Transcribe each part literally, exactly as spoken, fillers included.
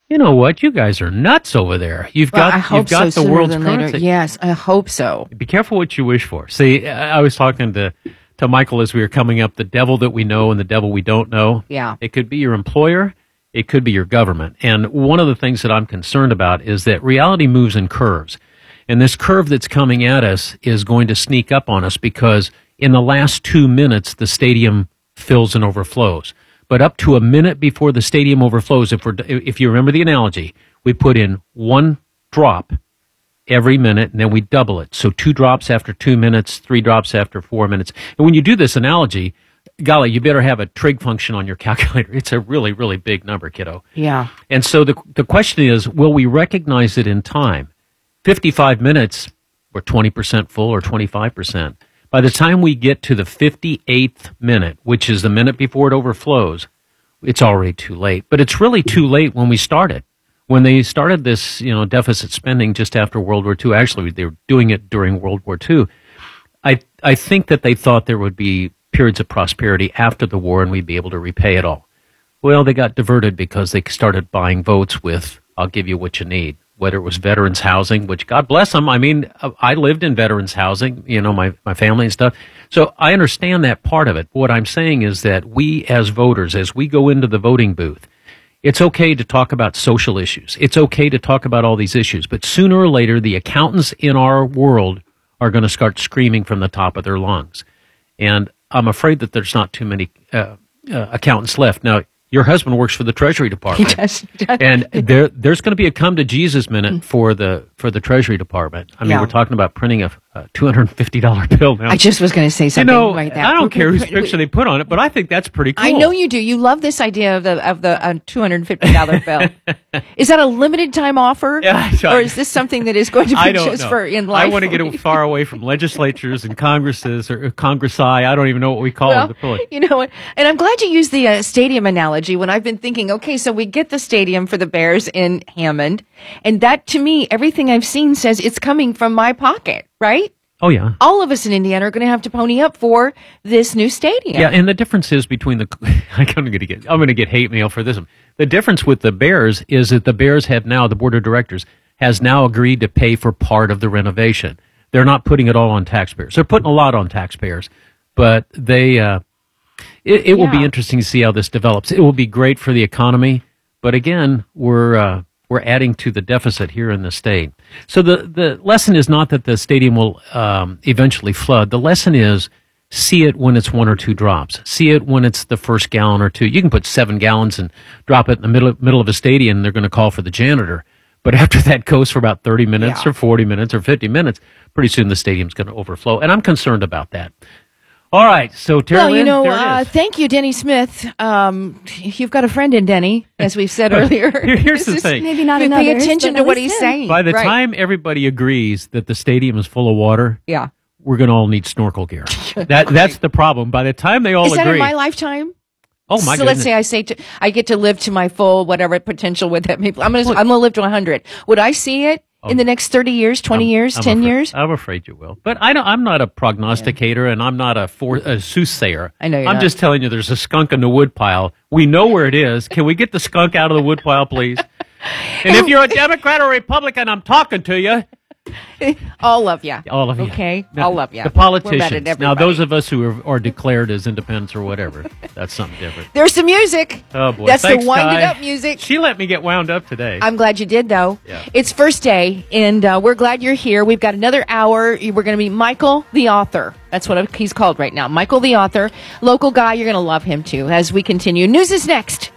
you know what? You guys are nuts over there. You've Well, got, I hope you've got so, the sooner world's than later. currency. Yes, I hope so. Be careful what you wish for. See, I I was talking to, to Michael as we were coming up, the devil that we know and the devil we don't know. Yeah. It could be your employer. It could be your government. And one of the things that I'm concerned about is that reality moves in curves. And this curve that's coming at us is going to sneak up on us because in the last two minutes, the stadium fills and overflows. But up to a minute before the stadium overflows, if we're, if you remember the analogy, we put in one drop every minute and then we double it. So two drops after two minutes, three drops after four minutes. And when you do this analogy, golly, you better have a trig function on your calculator. It's a really, really big number, kiddo. Yeah. And so the the question is, will we recognize it in time? fifty-five minutes, we're twenty percent full or twenty-five percent. By the time we get to the fifty-eighth minute, which is the minute before it overflows, it's already too late. But it's really too late when we started. When they started this, you know, deficit spending just after World War Two, actually they were doing it during World War Two, I, I think that they thought there would be periods of prosperity after the war and we'd be able to repay it all. Well, they got diverted because they started buying votes with, I'll give you what you need. Whether it was veterans housing, which God bless them. I mean, I lived in veterans housing, you know, my, my family and stuff. So I understand that part of it. What I'm saying is that we as voters, as we go into the voting booth, it's okay to talk about social issues. It's okay to talk about all these issues. But sooner or later, the accountants in our world are going to start screaming from the top of their lungs. And I'm afraid that there's not too many uh, uh, accountants left. Now, your husband works for the Treasury Department, He does, he does. and there there's going to be a come to Jesus minute for the for the Treasury Department. I mean, Yeah. we're talking about printing a, a two hundred fifty dollar bill now. I just was going to say you something know, like that. I don't care whose picture they put on it, but I think that's pretty cool. I know you do. You love this idea of the of the uh, two hundred fifty dollar bill. Is that a limited time offer, Yeah, I- or is this something that is going to be I don't just know. for in life? I want to get far away from legislatures and congresses or Congress I. I don't even know what we call Well, it. Really. you know what? And I'm glad you used the uh, stadium analogy when I've been thinking, okay, so we get the stadium for the Bears in Hammond, and that to me, everything I've seen says it's coming from my pocket, right? Oh yeah. All of us in Indiana are going to have to pony up for this new stadium. Yeah, and the difference is between the I'm going to get I'm going to get hate mail for this one. The difference with the Bears is that the Bears have now the board of directors has now agreed to pay for part of the renovation. They're not putting it all on taxpayers. They're putting a lot on taxpayers, but they uh, it, it will be Yeah. interesting to see how this develops. It will be great for the economy, but again, we're uh, we're adding to the deficit here in the state. So the the lesson is not that the stadium will um, eventually flood. The lesson is see it when it's one or two drops. See it when it's the first gallon or two. You can put seven gallons and drop it in the middle middle of a stadium, and they're going to call for the janitor. But after that goes for about thirty minutes Yeah. or forty minutes or fifty minutes, pretty soon the stadium's going to overflow. And I'm concerned about that. All right, so Terry Well, you Lynn, know, there it uh, is. thank you, Denny Smith. Um, you've got a friend in Denny, as we've said earlier. Here- here's the Just thing. Maybe not Pay another. attention to what he's saying. By the Right. time everybody agrees that the stadium is full of water, Yeah. we're going to all need snorkel gear. That That's the problem. By the time they all Is that agree. in my lifetime? oh, my so goodness. let's say I say to, I get to live to my full whatever potential with that. Maybe I'm going to I'm going to live to one hundred. Would I see it in the next thirty years, twenty I'm- years, I'm ten afraid- years? I'm afraid you will. But I don't, I'm not a prognosticator and I'm not a, for, a soothsayer. I know you're I'm not. just telling you there's a skunk in the woodpile. We know where it is. Can we get the skunk out of the woodpile, please? And if you're a Democrat or Republican, I'm talking to you. All of you. All of you. Okay, Now, all of you. The We're mad politicians. at Now, everybody. those of us who are, are declared as independents or whatever, that's something different. There's some music. Oh, boy. That's Thanks, the winded Ty. up music. She let me get wound up today. I'm glad you did, though. Yeah. It's first day, and uh, we're glad you're here. We've got another hour. We're going to be Michael the author. That's what he's called right now. Michael the author. Local guy. You're going to love him, too, as we continue. News is next.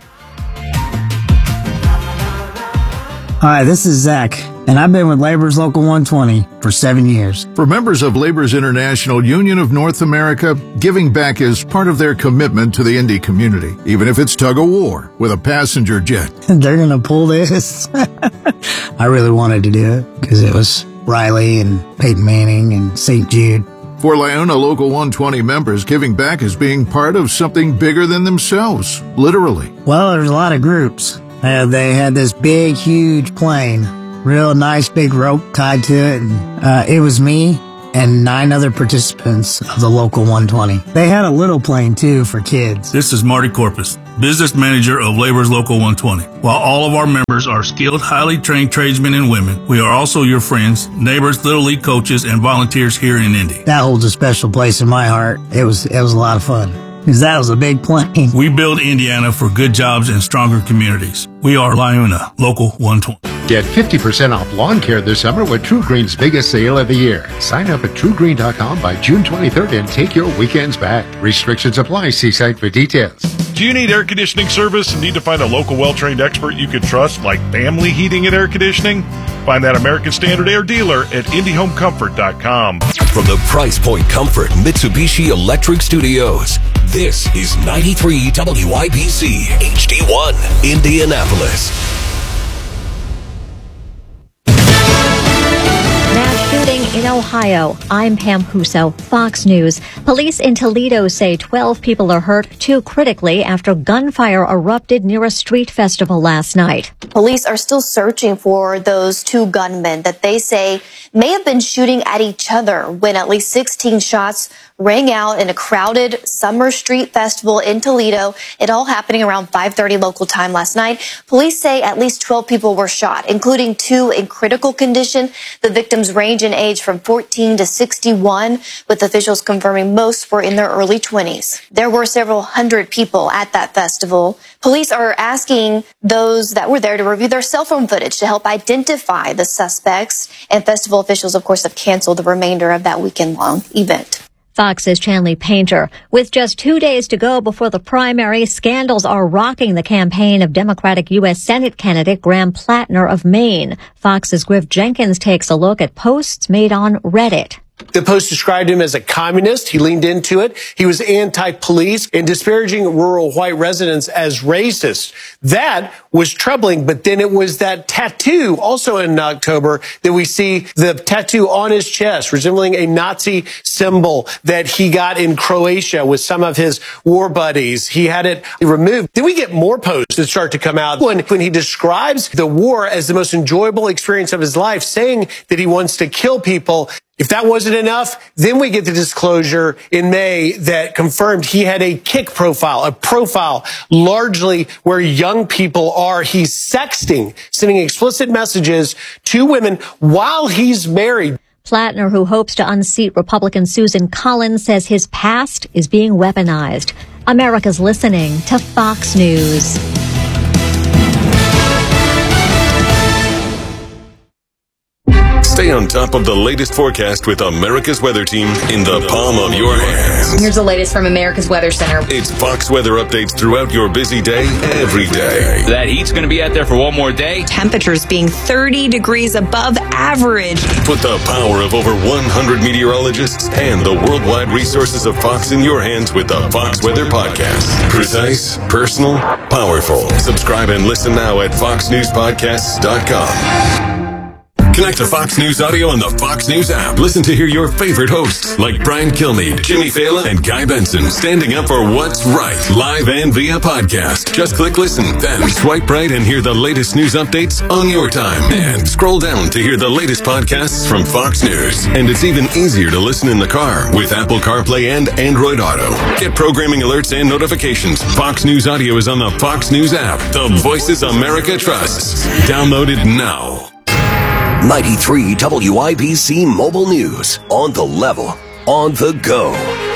Hi, this is Zach, and I've been with Labor's Local one twenty for seven years. For members of Labor's International Union of North America, giving back is part of their commitment to the Indy community, even if it's tug of war with a passenger jet. They're going to pull this. I really wanted to do it because it was Riley and Peyton Manning and Saint Jude. For Lyona Local one twenty members, giving back is being part of something bigger than themselves, literally. Well, there's a lot of groups. Uh, they had this big, huge plane, real nice big rope tied to it, and uh, it was me and nine other participants of the Local one twenty. They had a little plane, too, for kids. This is Marty Corpus. business manager of Labor's Local one twenty. While all of our members are skilled, highly trained tradesmen and women, we are also your friends, neighbors, Little League coaches, and volunteers here in Indy. That holds a special place in my heart. It was, it was a lot of fun. Because that was a big plane. We build Indiana for good jobs and stronger communities. We are LiUNA, Local one twenty. Get fifty percent off lawn care this summer with True Green's biggest sale of the year. Sign up at true green dot com by June twenty-third and take your weekends back. Restrictions apply. See site for details. Do you need air conditioning service and need to find a local well-trained expert you can trust, like Family Heating and Air Conditioning? Find that American Standard Air dealer at Indy Home Comfort dot com. From the Price Point Comfort Mitsubishi Electric Studios, this is ninety-three W I B C H D one, Indianapolis. In Ohio, I'm Pam Huso, Fox News. Police in Toledo say twelve people are hurt, two critically, after gunfire erupted near a street festival last night. Police are still searching for those two gunmen that they say may have been shooting at each other when at least sixteen shots rang out in a crowded summer street festival in Toledo. It all happening around five thirty local time last night. Police say at least twelve people were shot, including two in critical condition. The victims range in age from fourteen to sixty-one, with officials confirming most were in their early twenties. There were several hundred people at that festival. Police are asking those that were there to review their cell phone footage to help identify the suspects. And festival officials, of course, have canceled the remainder of that weekend-long event. Fox's Chanley Painter. With just two days to go before the primary, scandals are rocking the campaign of Democratic U S Senate candidate Graham Plattner of Maine. Fox's Griff Jenkins takes a look at posts made on Reddit. The post described him as a communist. He leaned into it. He was anti-police and disparaging rural white residents as racist. That was troubling. But then it was that tattoo also in October that we see the tattoo on his chest resembling a Nazi symbol that he got in Croatia with some of his war buddies. He had it removed. Then we get more posts that start to come out when, when he describes the war as the most enjoyable experience of his life, saying that he wants to kill people. If that wasn't enough, then we get the disclosure in May that confirmed he had a kick profile, a profile largely where young people are. He's sexting, sending explicit messages to women while he's married. Plattner, who hopes to unseat Republican Susan Collins, says his past is being weaponized. America's listening to Fox News. Stay on top of the latest forecast with America's Weather Team in the palm of your hands. Here's the latest from America's Weather Center. It's Fox weather updates throughout your busy day, every day. That heat's going to be out there for one more day. Temperatures being thirty degrees above average. Put the power of over one hundred meteorologists and the worldwide resources of Fox in your hands with the Fox Weather Podcast. Precise, personal, powerful. Subscribe and listen now at fox news podcasts dot com. Connect to Fox News Audio on the Fox News app. Listen to hear your favorite hosts like Brian Kilmeade, Jimmy Fallon, and Guy Benson standing up for what's right, live and via podcast. Just click listen, then swipe right and hear the latest news updates on your time. And scroll down to hear the latest podcasts from Fox News. And it's even easier to listen in the car with Apple CarPlay and Android Auto. Get programming alerts and notifications. Fox News Audio is on the Fox News app. The voices America trusts. Download it now. ninety-three W I B C Mobile News. On the level. On the go.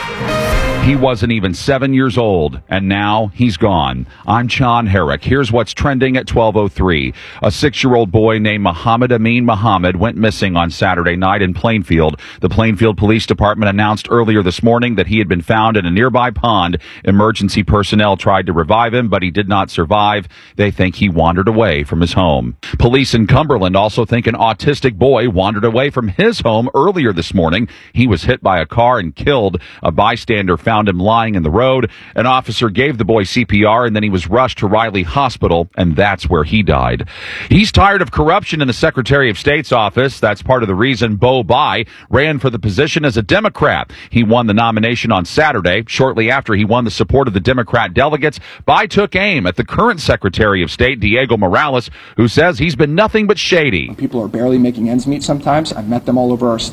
He wasn't even seven years old, and now he's gone. I'm John Herrick. Here's what's trending at twelve oh three. A six-year-old boy named Muhammad Amin Muhammad went missing on Saturday night in Plainfield. The Plainfield Police Department announced earlier this morning that he had been found in a nearby pond. Emergency personnel tried to revive him, but he did not survive. They think he wandered away from his home. Police in Cumberland also think an autistic boy wandered away from his home earlier this morning. He was hit by a car and killed. A bystander found him lying in the road. An officer gave the boy C P R, and then he was rushed to Riley Hospital, and that's where he died. He's tired of corruption in the Secretary of State's office. That's part of the reason Bo Bai ran for the position as a Democrat. He won the nomination on Saturday. Shortly after he won the support of the Democrat delegates, Bai took aim at the current Secretary of State, Diego Morales, who says he's been nothing but shady. People are barely making ends meet sometimes. I've met them all over our state.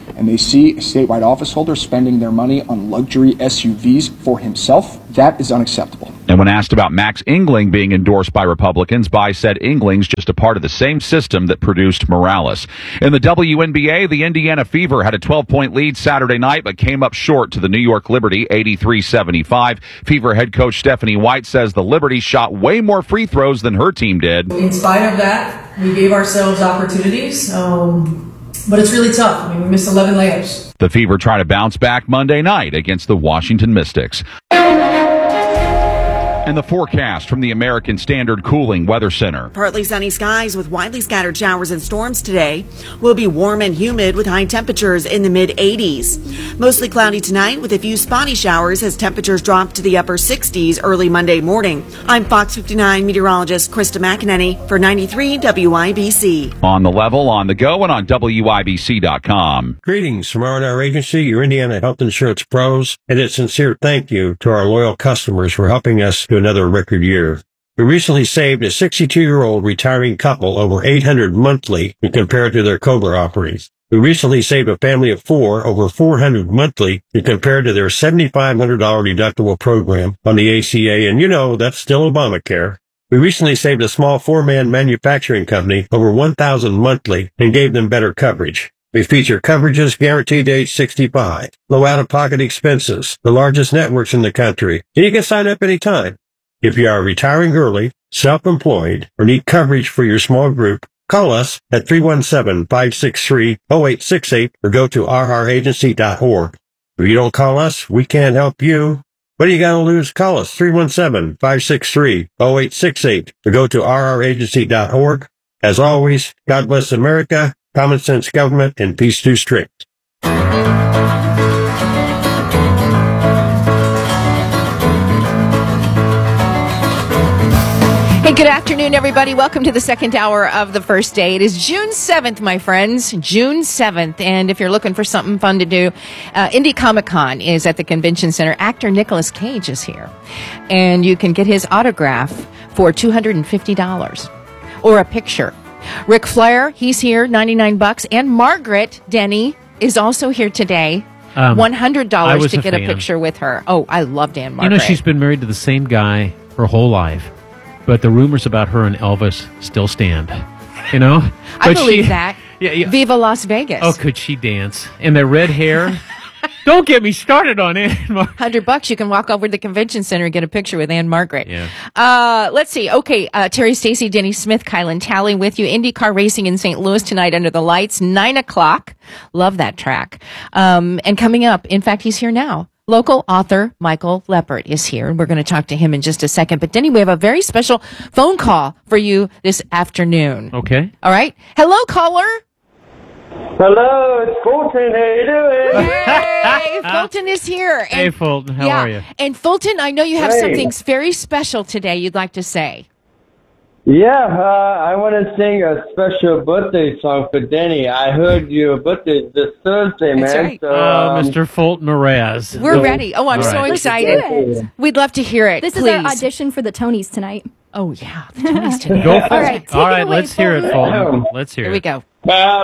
and they see a statewide office holder spending their money on luxury S U Vs for himself, that is unacceptable. And when asked about Max Engling being endorsed by Republicans, Bai said Engling's just a part of the same system that produced Morales. In the W N B A, the Indiana Fever had a twelve-point lead Saturday night, but came up short to the New York Liberty, eighty-three seventy-five. Fever head coach Stephanie White says the Liberty shot way more free throws than her team did. In spite of that, we gave ourselves opportunities, um, but it's really tough. I mean, we missed eleven layups. The Fever try to bounce back Monday night against the Washington Mystics. And the forecast from the American Standard Cooling Weather Center. Partly sunny skies with widely scattered showers and storms today. Will be warm and humid with high temperatures in the mid eighties. Mostly cloudy tonight with a few spotty showers as temperatures drop to the upper sixties early Monday morning. I'm Fox fifty-nine meteorologist Krista McEnany for ninety-three W I B C. On the level, on the go, and on W I B C dot com. Greetings from R and R Agency, your Indiana health insurance pros, and a sincere thank you to our loyal customers for helping us to another record year. We recently saved a sixty-two-year-old retiring couple over eight hundred dollars monthly when compared to their COBRA offerings. We recently saved a family of four over four hundred dollars monthly when compared to their seven thousand five hundred dollars deductible program on the A C A, and you know, that's still Obamacare. We recently saved a small four-man manufacturing company over one thousand dollars monthly and gave them better coverage. We feature coverages guaranteed to age sixty-five, low out-of-pocket expenses, the largest networks in the country, and you can sign up anytime. If you are retiring early, self-employed, or need coverage for your small group, call us at three one seven, five six three, zero eight six eight or go to r r agency dot org. If you don't call us, we can't help you. What are you going to lose? Call us three one seven, five six three, zero eight six eight or go to r r agency dot org. As always, God bless America, common sense government, and peace too strict. Hey, good afternoon, everybody. Welcome to the second hour of the first day. It is June seventh, my friends, June seventh. And if you're looking for something fun to do, uh, Indy Comic Con is at the Convention Center. Actor Nicolas Cage is here. And you can get his autograph for two hundred fifty dollars or a picture. Ric Flair, he's here, ninety-nine bucks. And Margaret Denny is also here today. Um, one hundred dollars to get a, a picture with her. Oh, I loved Anne Margaret. You know, she's been married to the same guy her whole life. But the rumors about her and Elvis still stand, you know? I but believe she, that. Yeah, yeah. Viva Las Vegas. Oh, could she dance? And the red hair. Don't get me started on Anne Margaret. Hundred bucks, you can walk over to the convention center and get a picture with Anne Margaret. Yeah. Uh, let's see. Okay, uh, Terry Stacy, Denny Smith, Kylan Talley with you. IndyCar racing in Saint Louis tonight under the lights, nine o'clock. Love that track. Um, and coming up, in fact, he's here now. Local author Michael Leppert is here, and we're going to talk to him in just a second. But Denny, we have a very special phone call for you this afternoon. Okay. All right. Hello, caller. Hello, it's Fulton. How you doing? Hey, Fulton is here. And, hey, Fulton. How yeah, are you? And Fulton, I know you have hey. something very special today you'd like to say. Yeah, uh, I want to sing a special birthday song for Denny. I heard your birthday this Thursday, That's man. Right. So, uh, um, Mister Fulton Mraz. We're ready. Oh, I'm All so right. excited. Let's We'd love to hear it. This Please. is our audition for the Tonys tonight. Oh, yeah. The Tonys tonight. Go for All it. right, All right, it away, let's hear it, Fulton. Let's hear Here it. we go. Well,